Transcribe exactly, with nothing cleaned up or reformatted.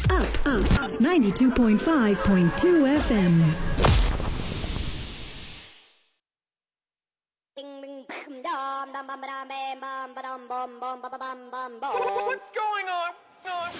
Up, up, ninety-two point five point two F M. What's going on?